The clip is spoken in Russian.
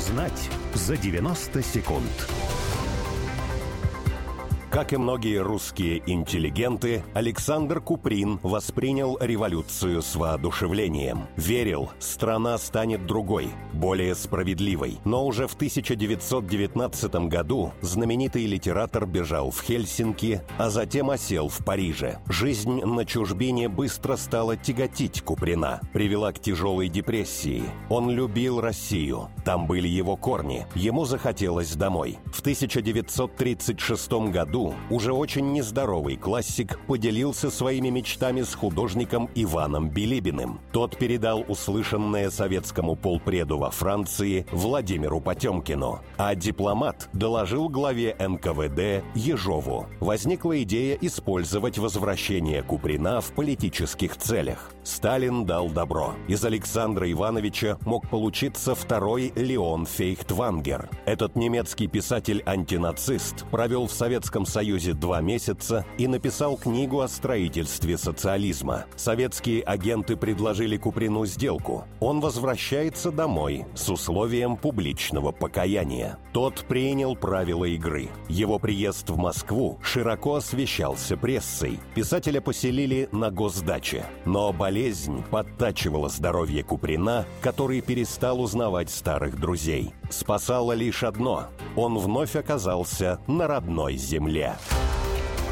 Узнать за 90 секунд. Как и многие русские интеллигенты, Александр Куприн воспринял революцию с воодушевлением. Верил, страна станет другой, более справедливой. Но уже в 1919 году знаменитый литератор бежал в Хельсинки, а затем осел в Париже. Жизнь на чужбине быстро стала тяготить Куприна, привела к тяжелой депрессии. Он любил Россию, там были его корни, ему захотелось домой. В 1936 году уже очень нездоровый классик поделился своими мечтами с художником Иваном Билибиным. Тот передал услышанное советскому полпреду во Франции Владимиру Потемкину, а дипломат доложил главе НКВД Ежову. Возникла идея использовать возвращение Куприна в политических целях. Сталин дал добро. Из Александра Ивановича мог получиться второй Леон Фейхтвангер. Этот немецкий писатель-антинацист провел в Советском Союзе 2 месяца и написал книгу о строительстве социализма. Советские агенты предложили Куприну сделку. Он возвращается домой с условием публичного покаяния. Тот принял правила игры. Его приезд в Москву широко освещался прессой. Писателя поселили на госдаче. Но болезнь подтачивала здоровье Куприна, который перестал узнавать старых друзей. Спасало лишь одно – он вновь оказался на родной земле.